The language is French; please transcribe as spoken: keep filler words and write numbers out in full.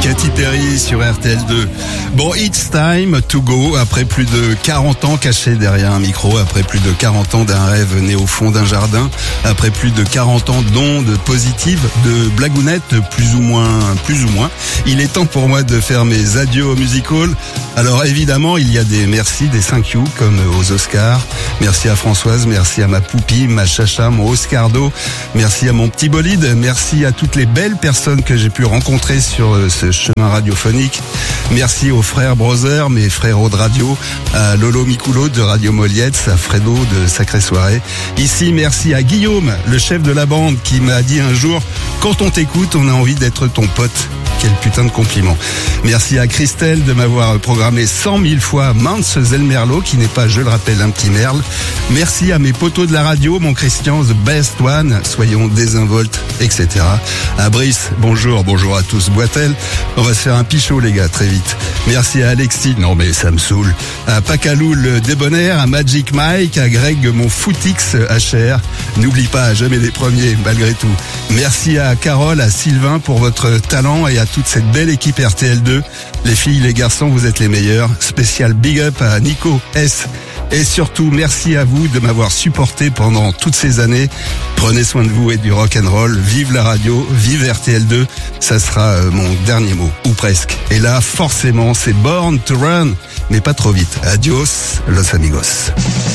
Katy Perry sur R T L deux. Bon, it's time to go. Après plus de quarante ans cachés derrière un micro, après plus de quarante ans d'un rêve né au fond d'un jardin, après plus de quarante ans d'ondes positives, de blagounettes plus ou moins, plus ou moins, il est temps pour moi de faire mes adieux au Music Hall. Alors évidemment, il y a des merci, des thank you comme aux Oscars. Merci à Françoise, merci à ma poupie, ma chacha, mon Oscardo. Merci à mon petit bolide, merci à toutes les belles personnes que j'ai pu rencontrer sur ce chemin radiophonique. Merci aux frères Brother, mes frérots de radio, à Lolo Miculo de Radio Moliette, à Fredo de Sacrée Soirée. Ici, merci à Guillaume, le chef de la bande, qui m'a dit un jour, quand on t'écoute, on a envie d'être ton pote. Quel putain de compliment. Merci à Christelle de m'avoir programmé cent mille fois Mans Zelmerlo, qui n'est pas, je le rappelle, un petit merle. Merci à mes potos de la radio, mon Christian, the best one, soyons désinvoltes, et cetera. À Brice, bonjour, bonjour à tous, Boitel. On va se faire un pichot, les gars, très vite. Merci à Alexis, non mais ça me saoule. À Pacalou, le débonnaire, à Magic Mike, à Greg, mon footix H R. N'oublie pas, jamais les premiers, malgré tout. Merci à Carole, à Sylvain pour votre talent et à toute cette belle équipe R T L deux. Les filles, les garçons, vous êtes les meilleurs. Spécial big up à Nico S. Et surtout, merci à vous de m'avoir supporté pendant toutes ces années. Prenez soin de vous et du rock'n'roll. Vive la radio, vive R T L deux. Ça sera mon dernier mot, ou presque. Et là, forcément, c'est Born to Run, mais pas trop vite. Adios, los amigos.